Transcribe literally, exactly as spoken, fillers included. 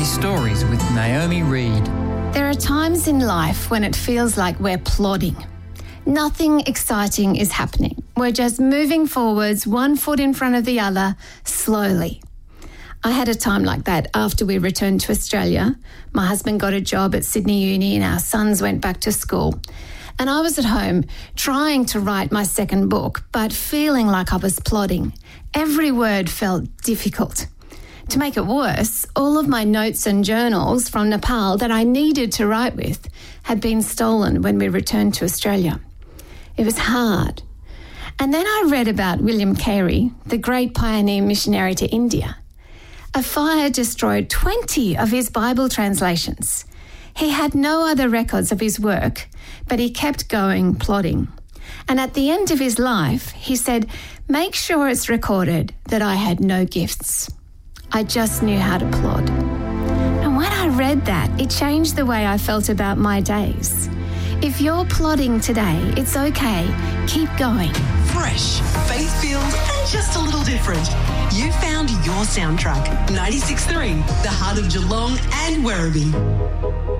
Stories with Naomi Reed. There are times in life when it feels like we're plodding. Nothing exciting is happening. We're just moving forwards, one foot in front of the other, slowly. I had a time like that after we returned to Australia. My husband got a job at Sydney Uni and our sons went back to school. And I was at home trying to write my second book, but feeling like I was plodding. Every word felt difficult. To make it worse, all of my notes and journals from Nepal that I needed to write with had been stolen when we returned to Australia. It was hard. And then I read about William Carey, the great pioneer missionary to India. A fire destroyed twenty of his Bible translations. He had no other records of his work, but he kept going, plodding. And at the end of his life, he said, "Make sure it's recorded that I had no gifts. I just knew how to plod." And when I read that, it changed the way I felt about my days. If you're plodding today, it's okay. Keep going. Fresh, faith-filled, and just a little different. You found your soundtrack. ninety-six point three, the heart of Geelong and Werribee.